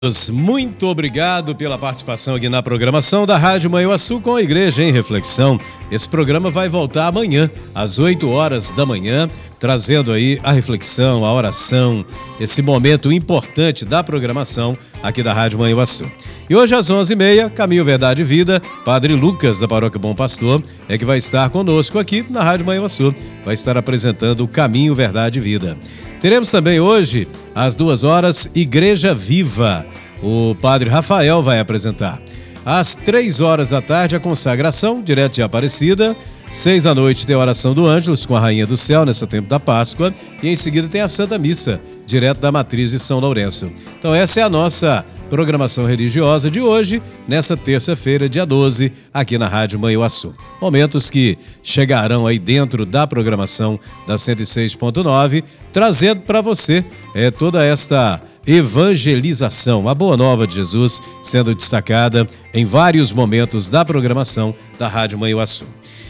Muito obrigado pela participação aqui na programação da Rádio Manhuaçu com a Igreja em Reflexão. Esse programa vai voltar amanhã, às 8 horas da manhã, trazendo aí a reflexão, a oração, esse momento importante da programação aqui da Rádio Manhuaçu. E hoje às 11h30, Caminho, Verdade e Vida, Padre Lucas da Paróquia Bom Pastor é que vai estar conosco aqui na Rádio Manhuaçu, vai estar apresentando o Caminho, Verdade e Vida. Teremos também hoje, às 2 horas, Igreja Viva. O Padre Rafael vai apresentar. Às 3 horas da tarde, a consagração, direto de Aparecida. 6 da noite tem a oração do Ângelus com a Rainha do Céu, nesse tempo da Páscoa. E em seguida tem a Santa Missa, direto da Matriz de São Lourenço. Então essa é a nossa programação religiosa de hoje, nessa terça-feira, dia 12, aqui na Rádio Manhuaçu. Momentos que chegarão aí dentro da programação da 106.9, trazendo para você toda esta evangelização, a boa nova de Jesus sendo destacada em vários momentos da programação da Rádio Manhuaçu.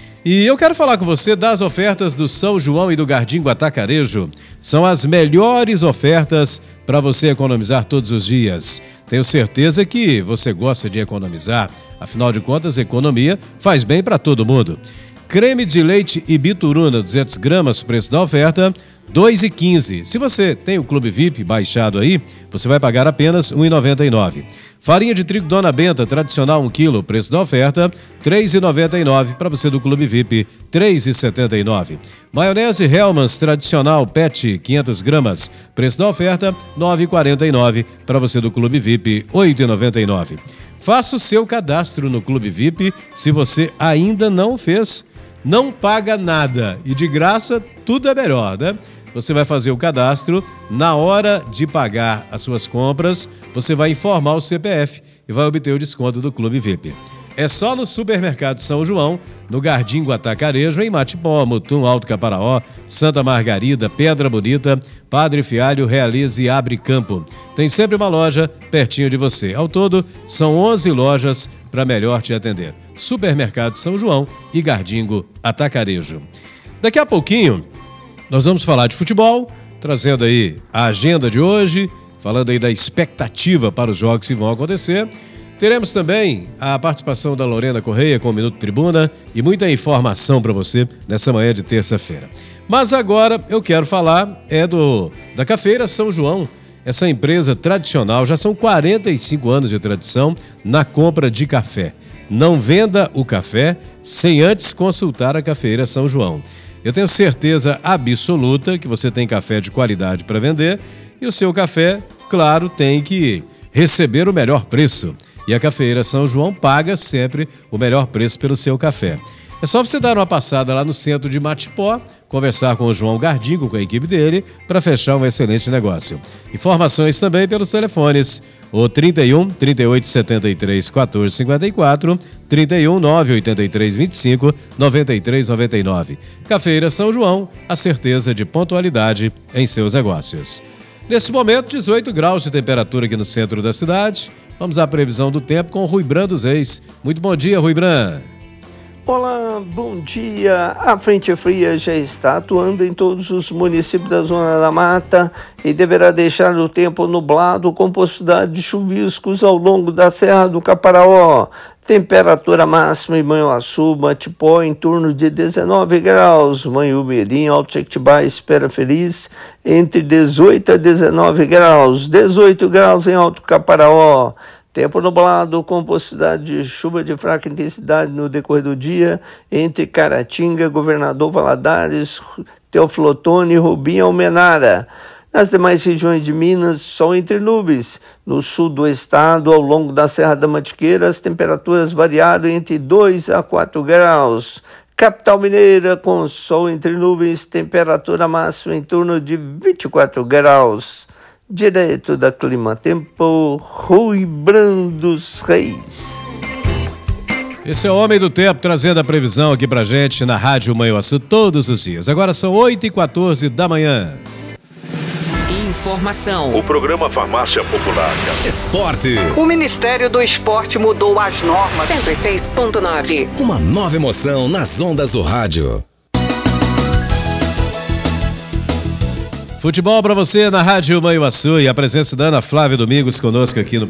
E eu quero falar com você das ofertas do São João e do Gardingo Atacarejo. São as melhores ofertas para você economizar todos os dias. Tenho certeza que você gosta de economizar. Afinal de contas, economia faz bem para todo mundo. Creme de leite Ibituruna, 200 gramas, preço da oferta, R$ 2,15. Se você tem o Clube VIP baixado aí, você vai pagar apenas R$ 1,99. Farinha de trigo Dona Benta, tradicional 1 kg, preço da oferta, R$ 3,99. Para você do Clube VIP, R$ 3,79. Maionese Hellmann's, tradicional PET, 500 gramas, preço da oferta, R$ 9,49. Para você do Clube VIP, R$ 8,99. Faça o seu cadastro no Clube VIP, se você ainda não fez. Não paga nada e de graça tudo é melhor, né? Você vai fazer o cadastro, na hora de pagar as suas compras, você vai informar o CPF e vai obter o desconto do Clube VIP. É só no Supermercado São João, no Gardingo Atacarejo, em Matipó, Mutum, Alto Caparaó, Santa Margarida, Pedra Bonita, Padre Fialho, Realize e Abre Campo. Tem sempre uma loja pertinho de você. Ao todo, são 11 lojas para melhor te atender. Supermercado São João e Gardingo Atacarejo. Daqui a pouquinho, nós vamos falar de futebol, trazendo aí a agenda de hoje, falando aí da expectativa para os jogos que vão acontecer. Teremos também a participação da Lorena Correia com o Minuto Tribuna e muita informação para você nessa manhã de terça-feira. Mas agora eu quero falar da Cafeira São João, essa empresa tradicional, já são 45 anos de tradição na compra de café. Não venda o café sem antes consultar a Cafeira São João. Eu tenho certeza absoluta que você tem café de qualidade para vender e o seu café, claro, tem que receber o melhor preço. E a Cafeira São João paga sempre o melhor preço pelo seu café. É só você dar uma passada lá no centro de Matipó, conversar com o João Gardingo, com a equipe dele, para fechar um excelente negócio. Informações também pelos telefones, o 31 38 73 14 54, 31 983 25 93 99. Cafeira São João, a certeza de pontualidade em seus negócios. Nesse momento, 18 graus de temperatura aqui no centro da cidade. Vamos à previsão do tempo com o Rui Bran dos Reis. Muito bom dia, Rui Bran. Olá, bom dia. A frente fria já está atuando em todos os municípios da Zona da Mata e deverá deixar o tempo nublado com possibilidade de chuviscos ao longo da Serra do Caparaó. Temperatura máxima em Manhuaçu, Matipó em torno de 19 graus. Manhumirim, Alto Jequitibá, Espera Feliz entre 18 a 19 graus. 18 graus em Alto Caparaó. Tempo nublado com possibilidade de chuva de fraca intensidade no decorrer do dia entre Caratinga, Governador Valadares, Teoflotone, Rubim e Almenara. Nas demais regiões de Minas, sol entre nuvens. No sul do estado, ao longo da Serra da Mantiqueira, as temperaturas variaram entre 2 a 4 graus. Capital Mineira, com sol entre nuvens, temperatura máxima em torno de 24 graus. Direto da Clima Tempo, Rui Bran dos Reis. Esse é o Homem do Tempo, trazendo a previsão aqui pra gente na Rádio Manhuaçu todos os dias. Agora são 8h14 da manhã. Informação. O programa Farmácia Popular. Esporte. O Ministério do Esporte mudou as normas. 106.9. Uma nova emoção nas ondas do rádio. Futebol para você na Rádio Manhuaçu e a presença da Ana Flávia Domingos conosco aqui no